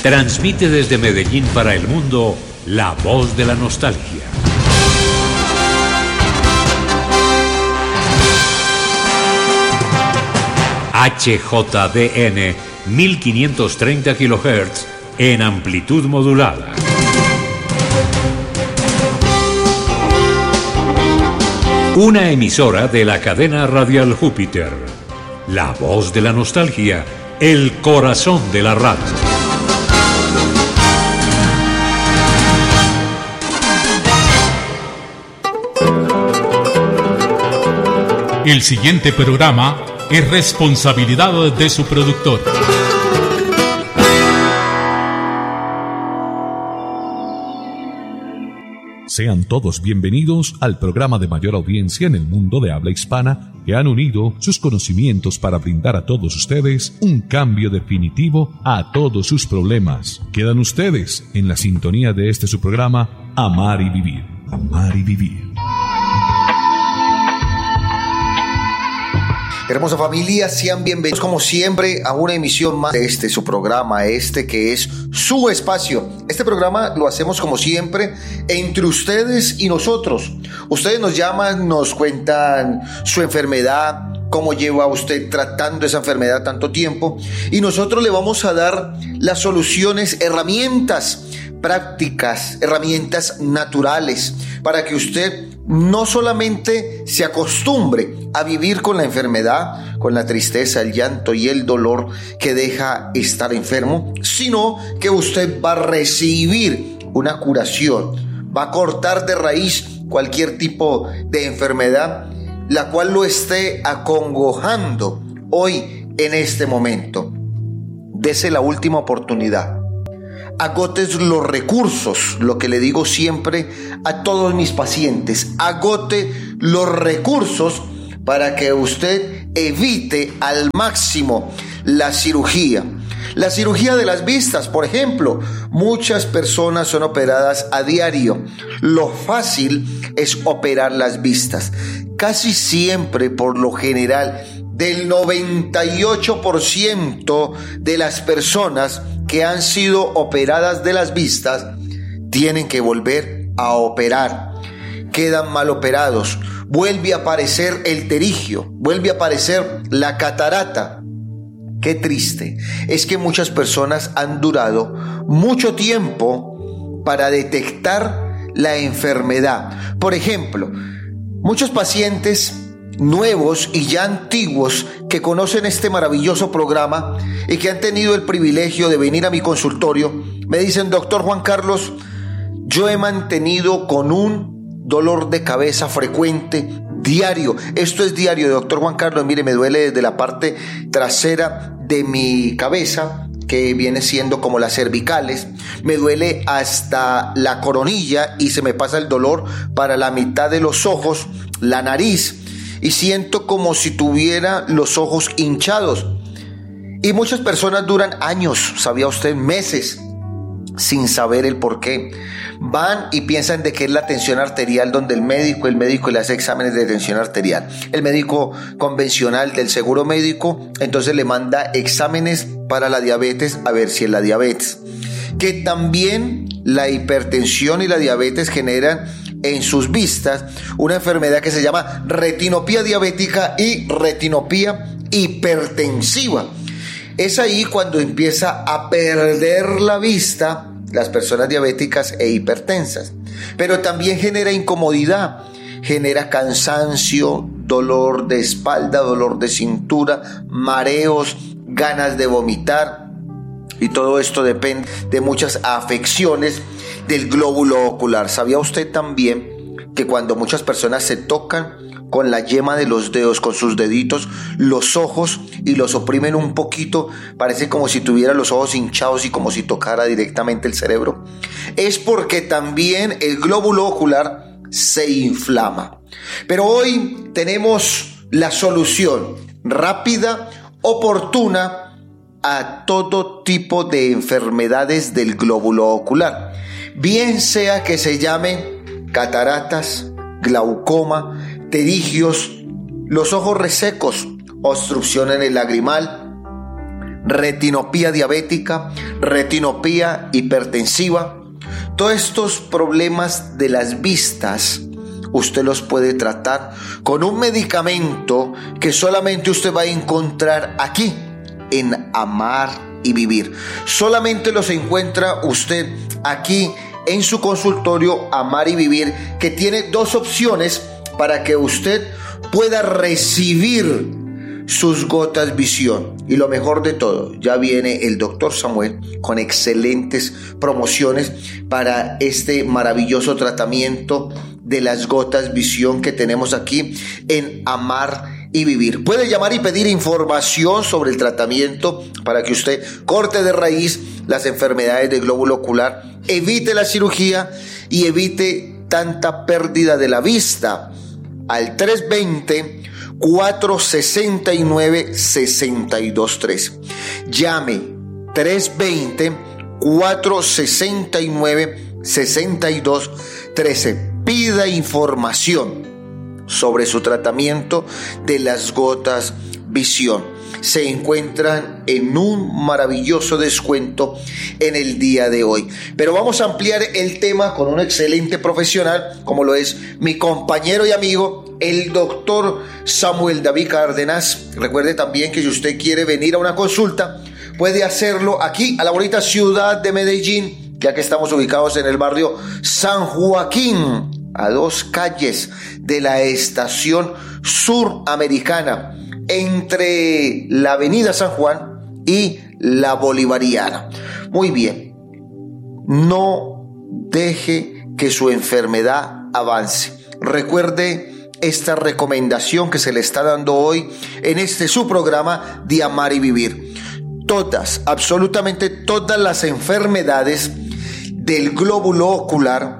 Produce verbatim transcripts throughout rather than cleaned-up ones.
Transmite desde Medellín para el mundo la voz de la nostalgia. H J D N mil quinientos treinta kilohertz en amplitud modulada. Una emisora de la cadena radial Júpiter. La voz de la nostalgia, el corazón de la radio. El siguiente programa es responsabilidad de su productor. Sean todos bienvenidos al programa de mayor audiencia en el mundo de habla hispana que han unido sus conocimientos para brindar a todos ustedes un cambio definitivo a todos sus problemas. Quedan ustedes en la sintonía de este su programa, Amar y Vivir. Amar y Vivir. Hermosa familia, sean bienvenidos como siempre a una emisión más de este su programa, este que es su espacio. Este programa lo hacemos como siempre entre ustedes y nosotros. Ustedes nos llaman, nos cuentan su enfermedad, cómo lleva usted tratando esa enfermedad tanto tiempo, y nosotros le vamos a dar las soluciones, herramientas prácticas, herramientas naturales para que usted no solamente se acostumbre a vivir con la enfermedad, con la tristeza, el llanto y el dolor que deja estar enfermo, sino que usted va a recibir una curación, va a cortar de raíz cualquier tipo de enfermedad la cual lo esté acongojando hoy en este momento. Dese la última oportunidad. Agotes los recursos, lo que le digo siempre a todos mis pacientes, agote los recursos para que usted evite al máximo la cirugía. La cirugía de las vistas, por ejemplo, muchas personas son operadas a diario. Lo fácil es operar las vistas. Casi siempre, por lo general, del noventa y ocho por ciento de las personas que han sido operadas de las vistas tienen que volver a operar, quedan mal operados, vuelve a aparecer el terigio, vuelve a aparecer la catarata. Qué triste, es que muchas personas han durado mucho tiempo para detectar la enfermedad. Por ejemplo, muchos pacientes nuevos y ya antiguos que conocen este maravilloso programa y que han tenido el privilegio de venir a mi consultorio me dicen: doctor Juan Carlos, yo he mantenido con un dolor de cabeza frecuente diario. Esto es diario, doctor Juan Carlos. Mire, me duele desde la parte trasera de mi cabeza, que viene siendo como las cervicales, me duele hasta la coronilla y se me pasa el dolor para la mitad de los ojos, la nariz, y siento como si tuviera los ojos hinchados. Y muchas personas duran años, ¿sabía usted? Meses, sin saber el por qué. Van y piensan de que es la tensión arterial, donde el médico, el médico le hace exámenes de tensión arterial. El médico convencional del seguro médico, entonces le manda exámenes para la diabetes, a ver si es la diabetes. Que también la hipertensión y la diabetes generan en sus vistas una enfermedad que se llama retinopía diabética y retinopía hipertensiva. Es ahí cuando empieza a perder la vista las personas diabéticas e hipertensas. Pero también genera incomodidad, genera cansancio, dolor de espalda, dolor de cintura, mareos, ganas de vomitar. Y todo esto depende de muchas afecciones del glóbulo ocular. ¿Sabía usted también que cuando muchas personas se tocan con la yema de los dedos, con sus deditos, los ojos, y los oprimen un poquito, parece como si tuviera los ojos hinchados y como si tocara directamente el cerebro? Es porque también el glóbulo ocular se inflama. Pero hoy tenemos la solución rápida, oportuna, a todo tipo de enfermedades del glóbulo ocular, bien sea que se llame cataratas, glaucoma, pterigios, los ojos resecos, obstrucción en el lagrimal, retinopía diabética, retinopía hipertensiva. Todos estos problemas de las vistas usted los puede tratar con un medicamento que solamente usted va a encontrar aquí en Amar y Vivir. Solamente los encuentra usted aquí en su consultorio Amar y Vivir, que tiene dos opciones para que usted pueda recibir sus gotas visión. Y lo mejor de todo, ya viene el doctor Samuel con excelentes promociones para este maravilloso tratamiento de las gotas visión que tenemos aquí en Amar y Vivir. Puede llamar y pedir información sobre el tratamiento para que usted corte de raíz las enfermedades del glóbulo ocular, evite la cirugía y evite tanta pérdida de la vista. Al tres veinte, cuatro sesenta y nueve, sesenta y dos trece. Llame tres veinte, cuatro sesenta y nueve, sesenta y dos trece. Pida información sobre su tratamiento de las gotas visión. Se encuentran en un maravilloso descuento en el día de hoy. Pero vamos a ampliar el tema con un excelente profesional, como lo es mi compañero y amigo, el doctor Samuel David Cárdenas. Recuerde también que si usted quiere venir a una consulta, puede hacerlo aquí a la bonita ciudad de Medellín, ya que estamos ubicados en el barrio San Joaquín, a dos calles de la estación suramericana, entre la avenida San Juan y la Bolivariana. Muy bien, no deje que su enfermedad avance. Recuerde esta recomendación que se le está dando hoy en este su programa de Amar y Vivir. Todas, absolutamente todas las enfermedades del glóbulo ocular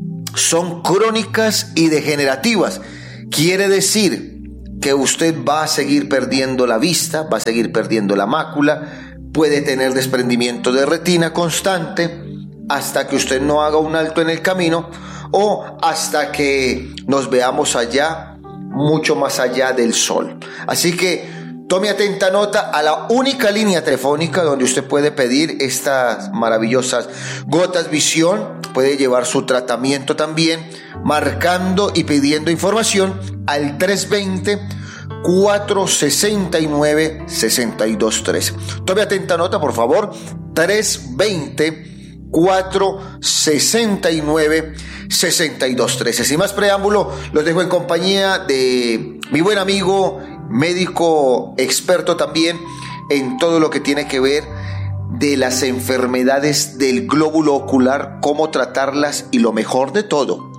son crónicas y degenerativas. Quiere decir que usted va a seguir perdiendo la vista, va a seguir perdiendo la mácula, puede tener desprendimiento de retina constante hasta que usted no haga un alto en el camino o hasta que nos veamos allá, mucho más allá del sol. Así que tome atenta nota a la única línea telefónica donde usted puede pedir estas maravillosas gotas visión, puede llevar su tratamiento también, marcando y pidiendo información al tres veinte, cuatro sesenta y nueve, sesenta y dos trece. Tome atenta nota, por favor, tres veinte, cuatro sesenta y nueve, sesenta y dos trece. Sin más preámbulo, los dejo en compañía de mi buen amigo, médico experto también en todo lo que tiene que ver de las enfermedades del glóbulo ocular, cómo tratarlas y lo mejor de todo,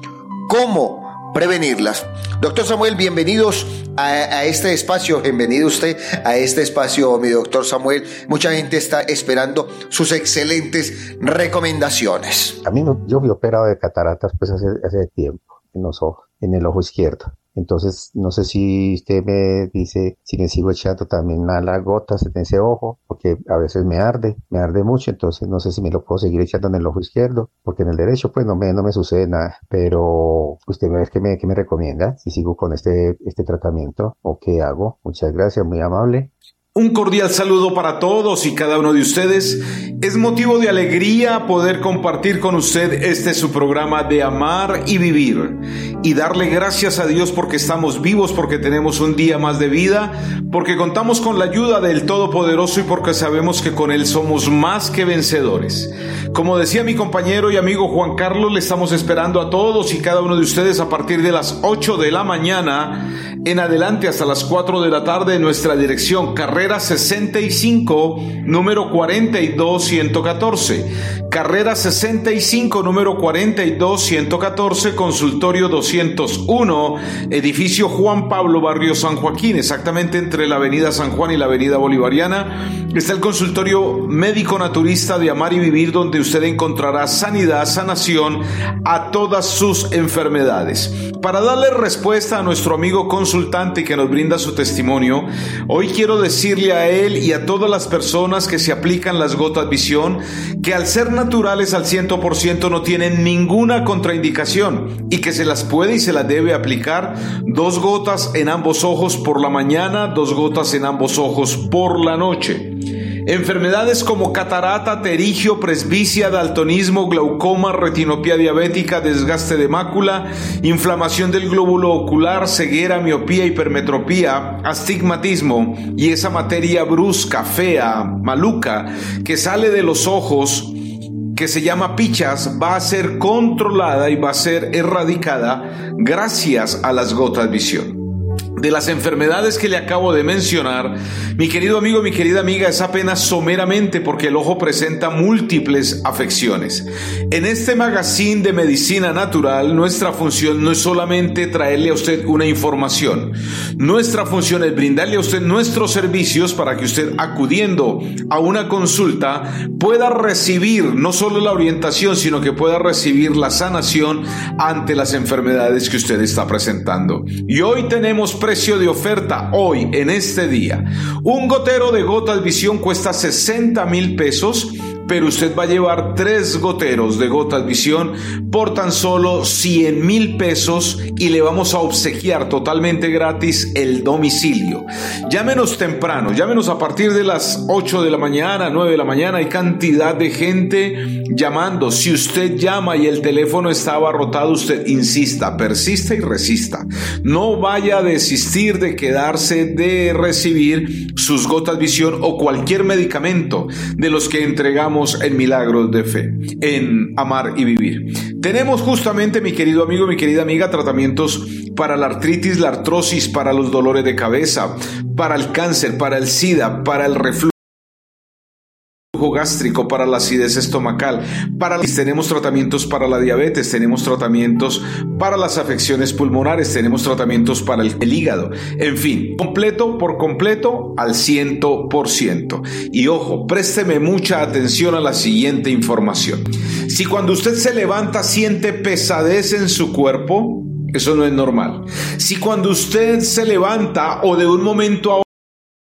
cómo prevenirlas. Doctor Samuel, bienvenidos a, a este espacio, bienvenido usted a este espacio, mi doctor Samuel. Mucha gente está esperando sus excelentes recomendaciones. A mí no, yo fui operado de cataratas pues hace, hace tiempo en los ojos, en el ojo izquierdo. Entonces, no sé si usted me dice si me sigo echando también a las gotas en ese ojo, porque a veces me arde, me arde mucho, entonces no sé si me lo puedo seguir echando en el ojo izquierdo, porque en el derecho pues no me, no me sucede nada, pero usted me ve que me, que me recomienda, si sigo con este, este tratamiento o qué hago. Muchas gracias, muy amable. Un cordial saludo para todos y cada uno de ustedes. Es motivo de alegría poder compartir con usted este su programa de Amar y Vivir y darle gracias a Dios porque estamos vivos, porque tenemos un día más de vida, porque contamos con la ayuda del Todopoderoso y porque sabemos que con Él somos más que vencedores. Como decía mi compañero y amigo Juan Carlos, le estamos esperando a todos y cada uno de ustedes a partir de las ocho de la mañana en adelante hasta las cuatro de la tarde en nuestra dirección Carrera sesenta y cinco, número cuarenta y dos, ciento catorce. Carrera sesenta y cinco, número cuarenta y dos, ciento catorce, consultorio doscientos uno, edificio Juan Pablo, barrio San Joaquín, exactamente entre la avenida San Juan y la avenida Bolivariana. Está el consultorio médico naturista de Amar y Vivir, donde usted encontrará sanidad, sanación a todas sus enfermedades. Para darle respuesta a nuestro amigo consultante que nos brinda su testimonio, hoy quiero decirle a él y a todas las personas que se aplican las gotas visión que al ser naturales al cien por ciento no tienen ninguna contraindicación y que se las puede y se las debe aplicar dos gotas en ambos ojos por la mañana, dos gotas en ambos ojos por la noche. Enfermedades como catarata, pterigio, presbicia, daltonismo, glaucoma, retinopatía diabética, desgaste de mácula, inflamación del glóbulo ocular, ceguera, miopía, hipermetropía, astigmatismo y esa materia brusca, fea, maluca que sale de los ojos, que se llama pichas, va a ser controlada y va a ser erradicada gracias a las gotas visión. De las enfermedades que le acabo de mencionar, mi querido amigo, mi querida amiga, es apenas someramente porque el ojo presenta múltiples afecciones. En este magazine de medicina natural, nuestra función no es solamente traerle a usted una información. Nuestra función es brindarle a usted nuestros servicios para que usted, acudiendo a una consulta, pueda recibir no solo la orientación, sino que pueda recibir la sanación ante las enfermedades que usted está presentando. Y hoy tenemos precio de oferta, hoy, en este día. Un gotero de gotas visión cuesta sesenta mil pesos, pero usted va a llevar tres goteros de gotas visión por tan solo cien mil pesos y le vamos a obsequiar totalmente gratis el domicilio. Llámenos temprano, llámenos a partir de las ocho de la mañana, nueve de la mañana, hay cantidad de gente llamando. Si usted llama y el teléfono está abarrotado, usted insista, persista y resista. No vaya a desistir de quedarse de recibir sus gotas visión o cualquier medicamento de los que entregamos en Milagros de Fe, en Amar y Vivir. Tenemos justamente, mi querido amigo, mi querida amiga, tratamientos para la artritis, la artrosis, para los dolores de cabeza, para el cáncer, para el SIDA, para el reflujo gástrico, para la acidez estomacal, para tenemos tratamientos para la diabetes, tenemos tratamientos para las afecciones pulmonares, tenemos tratamientos para el, el hígado, en fin, completo por completo al cien por ciento. Y ojo, présteme mucha atención a la siguiente información. Si cuando usted se levanta siente pesadez en su cuerpo, eso no es normal. Si cuando usted se levanta o de un momento a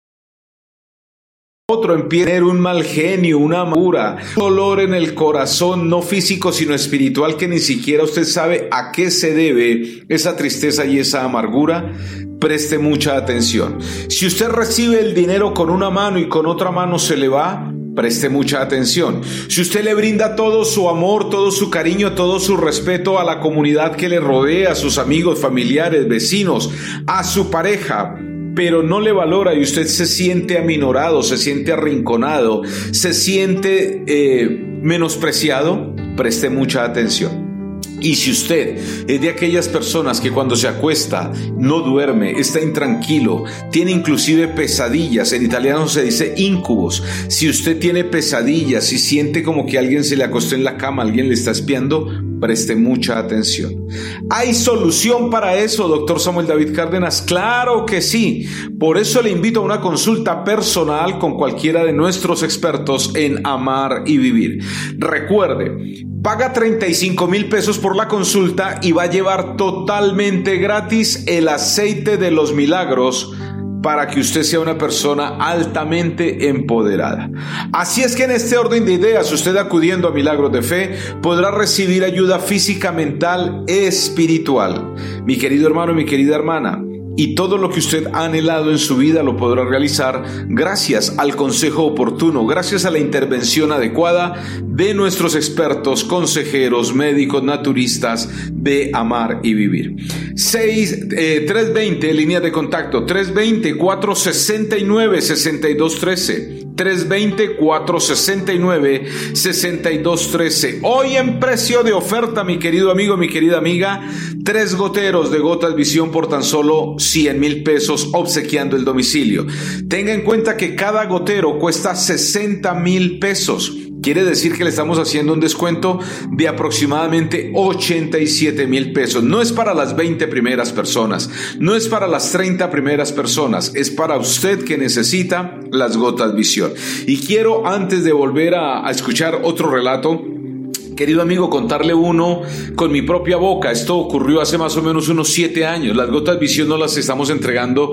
otro empieza a tener un mal genio, una amargura, un dolor en el corazón, no físico sino espiritual, que ni siquiera usted sabe a qué se debe esa tristeza y esa amargura, preste mucha atención. Si usted recibe el dinero con una mano y con otra mano se le va, preste mucha atención. Si usted le brinda todo su amor, todo su cariño, todo su respeto a la comunidad que le rodea, a sus amigos, familiares, vecinos, a su pareja, pero no le valora y usted se siente aminorado, se siente arrinconado, se siente eh, menospreciado, preste mucha atención. Y si usted es de aquellas personas que cuando se acuesta no duerme, está intranquilo, tiene inclusive pesadillas, en italiano se dice incubos, si usted tiene pesadillas y siente como que alguien se le acostó en la cama, alguien le está espiando, preste mucha atención. ¿Hay solución para eso, doctor Samuel David Cárdenas? Claro que sí. Por eso le invito a una consulta personal con cualquiera de nuestros expertos en Amar y Vivir. Recuerde, paga treinta y cinco mil pesos por la consulta y va a llevar totalmente gratis el aceite de los milagros para que usted sea una persona altamente empoderada. Así es que en este orden de ideas, usted acudiendo a Milagros de Fe podrá recibir ayuda física, mental, espiritual. Mi querido hermano, mi querida hermana, y todo lo que usted ha anhelado en su vida lo podrá realizar gracias al consejo oportuno, gracias a la intervención adecuada de nuestros expertos, consejeros, médicos, naturistas de Amar y Vivir. seis, eh, tres veinte, línea de contacto, tres veinte, cuatro sesenta y nueve, sesenta y dos trece, tres veinte, cuatro sesenta y nueve, sesenta y dos trece. Hoy en precio de oferta, mi querido amigo, mi querida amiga, tres goteros de gotas visión por tan solo cien mil pesos, obsequiando el domicilio. Tenga en cuenta que cada gotero cuesta sesenta mil pesos. Quiere decir que le estamos haciendo un descuento de aproximadamente ochenta y siete mil pesos. No es para las veinte primeras personas, no es para las treinta primeras personas, es para usted que necesita las gotas visión. Y quiero, antes de volver a, a escuchar otro relato, querido amigo, contarle uno con mi propia boca. Esto ocurrió hace más o menos unos siete años. Las gotas visión no las estamos entregando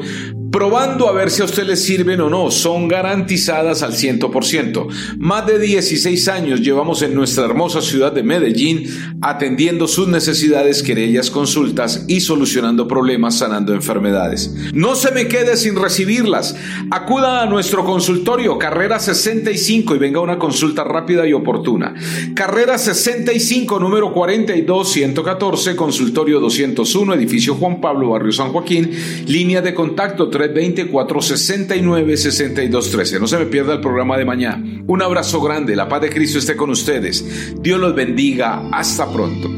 probando a ver si a usted le sirven o no, son garantizadas al cien por ciento. Más de dieciséis años llevamos en nuestra hermosa ciudad de Medellín atendiendo sus necesidades, querellas, consultas y solucionando problemas, sanando enfermedades. No se me quede sin recibirlas. Acuda a nuestro consultorio Carrera sesenta y cinco y venga a una consulta rápida y oportuna. Carrera sesenta y cinco, número cuarenta y dos ciento catorce, consultorio doscientos uno, edificio Juan Pablo, barrio San Joaquín, línea de contacto tres dos cuatro, seis nueve, seis dos uno tres. No se me pierda el programa de mañana. Un abrazo grande, la paz de Cristo esté con ustedes. Dios los bendiga. Hasta pronto.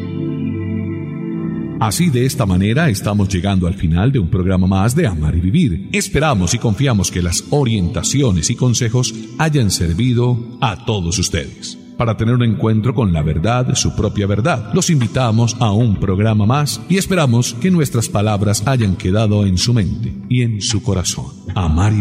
Así, de esta manera, estamos llegando al final de un programa más de Amar y Vivir. Esperamos y confiamos que las orientaciones y consejos hayan servido a todos ustedes. Para tener un encuentro con la verdad, su propia verdad, los invitamos a un programa más y esperamos que nuestras palabras hayan quedado en su mente y en su corazón. Amar y